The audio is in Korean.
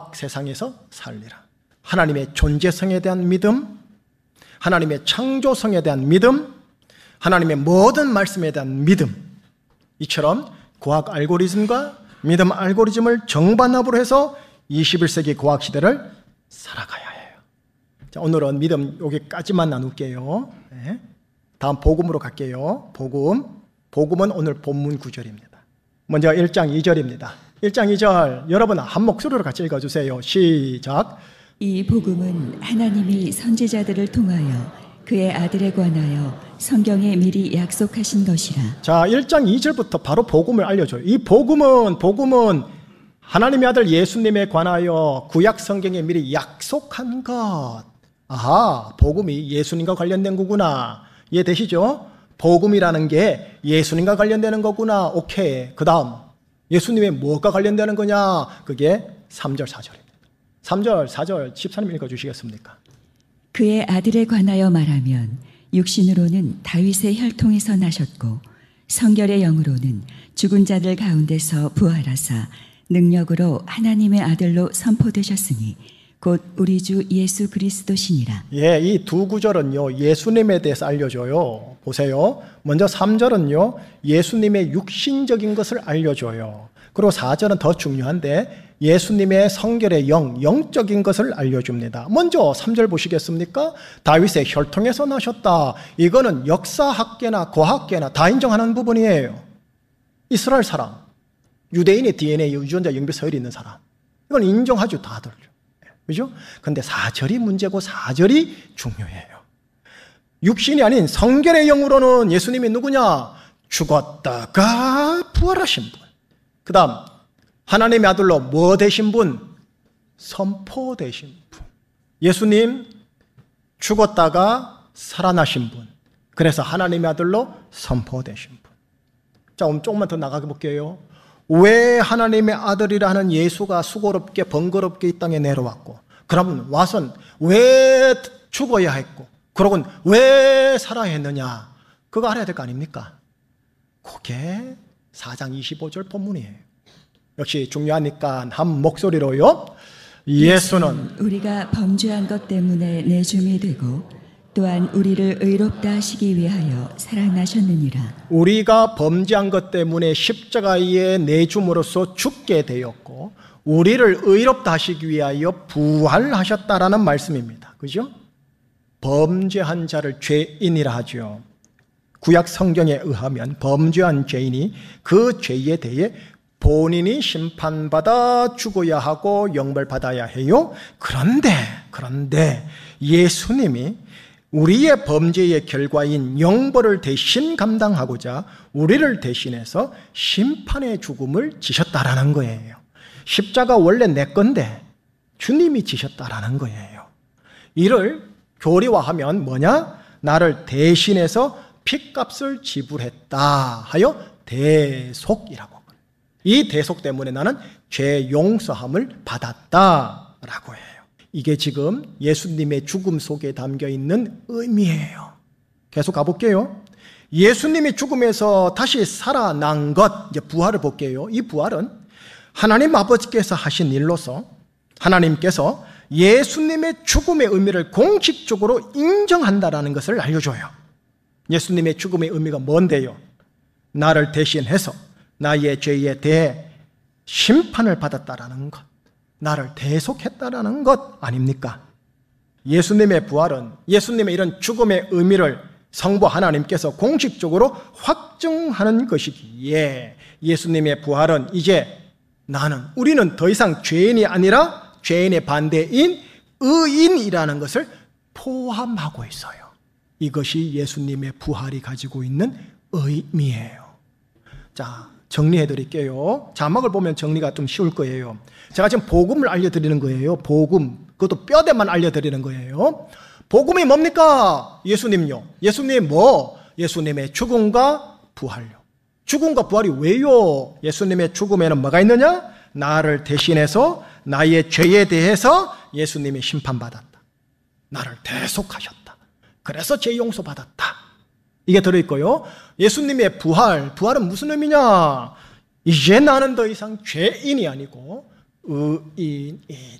고학 세상에서 살리라. 하나님의 존재성에 대한 믿음, 하나님의 창조성에 대한 믿음, 하나님의 모든 말씀에 대한 믿음, 이처럼 고학 알고리즘과 믿음 알고리즘을 정반합으로 해서 21세기 고학 시대를 살아가야 해요. 자, 오늘은 믿음 여기까지만 나눌게요. 네. 다음 복음으로 갈게요. 복음은 오늘 본문 구절입니다. 먼저 1장 2절입니다. 1장 2절 여러분 한 목소리로 같이 읽어주세요. 시작. 이 복음은 하나님이 선지자들을 통하여 그의 아들에 관하여 성경에 미리 약속하신 것이라. 자, 1장 2절부터 바로 복음을 알려줘요. 이 복음은 하나님의 아들 예수님에 관하여 구약 성경에 미리 약속한 것. 아하, 복음이 예수님과 관련된 거구나. 이해되시죠? 복음이라는 게 예수님과 관련되는 거구나. 오케이. 그 다음 예수님의 뭐가 관련되는 거냐? 그게 3절 4절입니다. 3절 4절 집사님 읽어주시겠습니까? 그의 아들에 관하여 말하면 육신으로는 다윗의 혈통에서 나셨고 성결의 영으로는 죽은 자들 가운데서 부활하사 능력으로 하나님의 아들로 선포되셨으니 곧 우리 주 예수 그리스도시니라. 예, 이 두 구절은요 예수님에 대해서 알려줘요. 보세요. 먼저 3절은요 예수님의 육신적인 것을 알려줘요. 그리고 4절은 더 중요한데 예수님의 성결의 영적인 것을 알려줍니다. 먼저 3절 보시겠습니까? 다윗의 혈통에서 나셨다. 이거는 역사학계나 과학계나 다 인정하는 부분이에요. 이스라엘 사람, 유대인의 DNA 유전자 영비 서열이 있는 사람, 이건 인정하죠 다들. 그죠? 근데 4절이 문제고 4절이 중요해요. 육신이 아닌 성결의 영으로는 예수님이 누구냐? 죽었다가 부활하신 분. 그 다음 하나님의 아들로 뭐 되신 분? 선포되신 분. 예수님 죽었다가 살아나신 분. 그래서 하나님의 아들로 선포되신 분. 자, 오늘 조금만 더 나가 볼게요. 왜 하나님의 아들이라는 예수가 수고롭게 번거롭게 이 땅에 내려왔고, 그러면 와선 왜 죽어야 했고, 그러곤 왜 살아야 했느냐? 그거 알아야 될 거 아닙니까? 그게 4장 25절 본문이에요. 역시 중요하니까 한 목소리로요. 예수는 우리가 범죄한 것 때문에 내줌이 되고 또한 우리를 의롭다 하시기 위하여 살아나셨느니라. 우리가 범죄한 것 때문에 십자가에 내줌으로써 죽게 되었고 우리를 의롭다 하시기 위하여 부활하셨다라는 말씀입니다. 그죠? 범죄한 자를 죄인이라 하죠. 구약 성경에 의하면 범죄한 죄인이 그 죄에 대해 본인이 심판받아 죽어야 하고 영벌받아야 해요. 그런데 예수님이 우리의 범죄의 결과인 영벌을 대신 감당하고자 우리를 대신해서 심판의 죽음을 지셨다라는 거예요. 십자가 원래 내 건데 주님이 지셨다라는 거예요. 이를 교리화하면 뭐냐? 나를 대신해서 핏값을 지불했다 하여 대속이라고. 이 대속 때문에 나는 죄 용서함을 받았다라고 해요. 이게 지금 예수님의 죽음 속에 담겨있는 의미예요. 계속 가볼게요. 예수님이 죽음에서 다시 살아난 것, 이제 부활을 볼게요. 이 부활은 하나님 아버지께서 하신 일로서 하나님께서 예수님의 죽음의 의미를 공식적으로 인정한다라는 것을 알려줘요. 예수님의 죽음의 의미가 뭔데요? 나를 대신해서 나의 죄에 대해 심판을 받았다라는 것, 나를 대속했다라는 것 아닙니까? 예수님의 부활은 예수님의 이런 죽음의 의미를 성부 하나님께서 공식적으로 확증하는 것이기에 예수님의 부활은 이제 우리는 더 이상 죄인이 아니라 죄인의 반대인 의인이라는 것을 포함하고 있어요. 이것이 예수님의 부활이 가지고 있는 의미예요. 자, 정리해 드릴게요. 자막을 보면 정리가 좀 쉬울 거예요. 제가 지금 복음을 알려드리는 거예요. 복음. 그것도 뼈대만 알려드리는 거예요. 복음이 뭡니까? 예수님요. 예수님이 뭐? 예수님의 죽음과 부활요. 죽음과 부활이 왜요? 예수님의 죽음에는 뭐가 있느냐? 나를 대신해서 나의 죄에 대해서 예수님이 심판받았다. 나를 대속하셨다. 그래서 죄 용서받았다. 이게 들어있고요. 예수님의 부활은 무슨 의미냐? 이제 나는 더 이상 죄인이 아니고 의인이다.